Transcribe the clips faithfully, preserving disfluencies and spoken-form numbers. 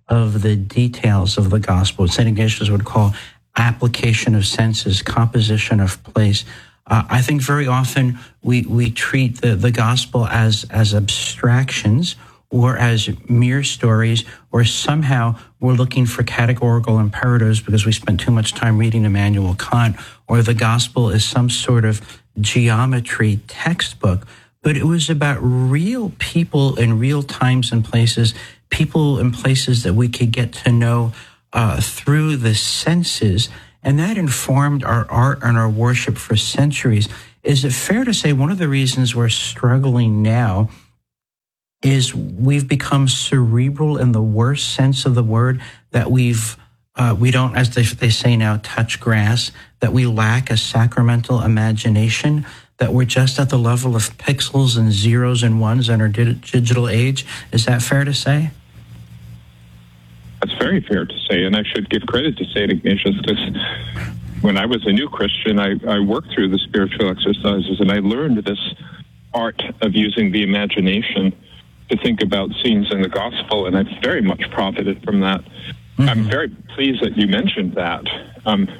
of the details of the gospel. What Saint Ignatius would call application of senses, composition of place. Uh, I think very often we we treat the, the gospel as as abstractions or as mere stories, or somehow we're looking for categorical imperatives because we spent too much time reading Immanuel Kant, or the gospel is some sort of geometry textbook. But it was about real people in real times and places, people and places that we could get to know uh, through the senses, and that informed our art and our worship for centuries. Is it fair to say one of the reasons we're struggling now is we've become cerebral in the worst sense of the word, that we've uh, we don't, as they, they say now, touch grass, that we lack a sacramental imagination, that we're just at the level of pixels and zeros and ones in our di- digital age? Is that fair to say? That's very fair to say, and I should give credit to Saint Ignatius, because when I was a new Christian, I, I worked through the spiritual exercises, and I learned this art of using the imagination to think about scenes in the gospel, and I've very much profited from that. Mm-hmm. I'm very pleased that you mentioned that. Um,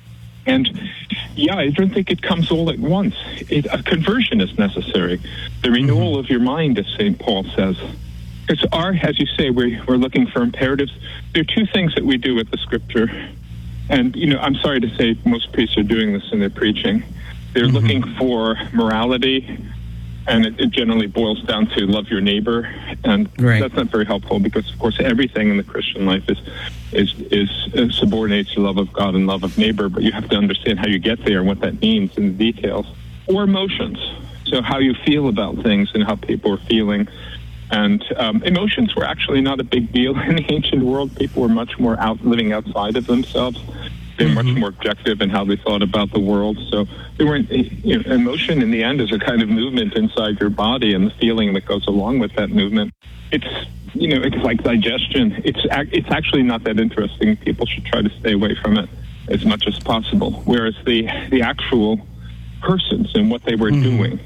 and yeah, I don't think it comes all at once. It, a conversion is necessary. The renewal mm-hmm. of your mind, as Saint Paul says. Because our, as you say, we're, we're looking for imperatives. There are two things that we do with the scripture. And, you know, I'm sorry to say most priests are doing this in their preaching. They're mm-hmm. looking for morality, and it, it generally boils down to love your neighbor, and right. that's not very helpful, because of course everything in the Christian life is is is uh, subordinates to love of God and love of neighbor. But you have to understand how you get there and what that means in the details. Or emotions, so how you feel about things and how people are feeling. And um, emotions were actually not a big deal in the ancient world. People were much more out living outside of themselves. They're mm-hmm. much more objective in how they thought about the world. So they weren't, you know, emotion in the end is a kind of movement inside your body, and the feeling that goes along with that movement. It's, you know, it's like digestion. It's it's actually not that interesting. People should try to stay away from it as much as possible. Whereas the the actual persons and what they were mm-hmm. doing,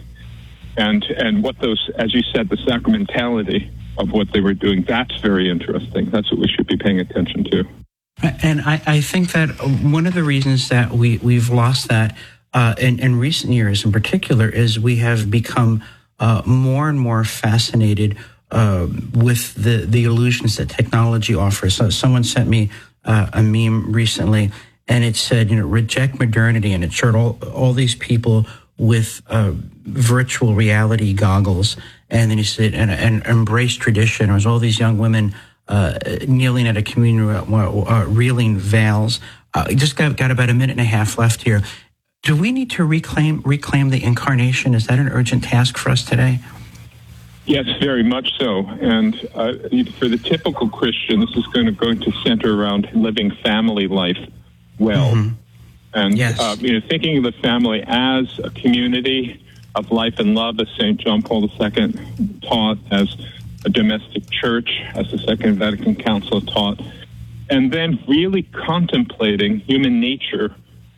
and and what those, as you said, the sacramentality of what they were doing, that's very interesting. That's what we should be paying attention to. And I, I think that one of the reasons that we, we've lost that uh, in, in recent years in particular is we have become uh, more and more fascinated uh, with the, the illusions that technology offers. So someone sent me uh, a meme recently, and it said, you know, reject modernity, and it showed all, all these people with uh, virtual reality goggles, and then he said, and, and embrace tradition. There was all these young women Uh, kneeling at a communion, uh, uh, reeling veils. Uh, just got, got about a minute and a half left here. Do we need to reclaim reclaim the incarnation? Is that an urgent task for us today? Yes, very much so. And uh, for the typical Christian, this is going to going to center around living family life well, mm-hmm. and yes. uh, you know, thinking of the family as a community of life and love, as Saint John Paul the Second taught, as a domestic church, as the Second Vatican Council taught, and then really contemplating human nature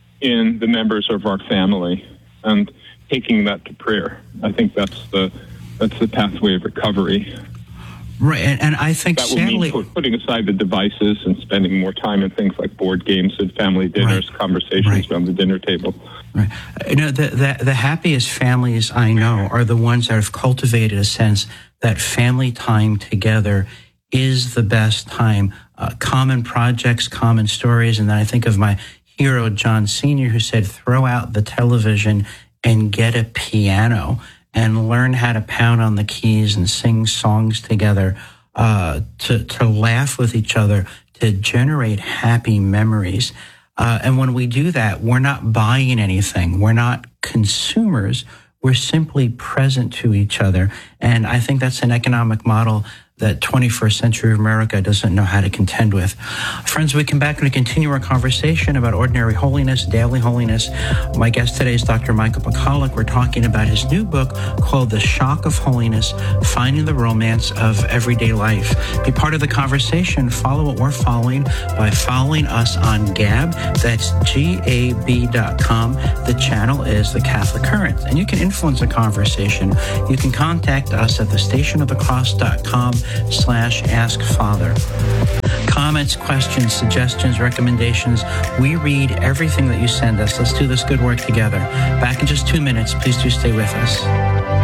in the members of our family and taking that to prayer. I think that's the that's the pathway of recovery. Right, and, and I think that will sadly, mean putting aside the devices and spending more time in things like board games and family dinners, right. conversations right. around the dinner table. Right. You know, the, the the happiest families I know are the ones that have cultivated a sense that family time together is the best time. Uh, common projects, common stories, and then I think of my hero John Senior, who said, "Throw out the television and get a piano and learn how to pound on the keys and sing songs together, uh, to to laugh with each other, to generate happy memories." Uh, and when we do that, we're not buying anything. We're not consumers. We're simply present to each other. And I think that's an economic model that twenty-first century America doesn't know how to contend with. Friends, we come back and we continue our conversation about ordinary holiness, daily holiness. My guest today is Doctor Michael Pachalik. We're talking about his new book called The Shock of Holiness, Finding the Romance of Everyday Life. Be part of the conversation. Follow what we're following by following us on Gab. That's G A B dot com. The channel is The Catholic Current. And you can influence the conversation. You can contact us at the station of the cross dot com slash ask father. comments, questions, suggestions, recommendations. We read everything that you send us. Let's do this good work together. Back in just two minutes. Please do stay with us.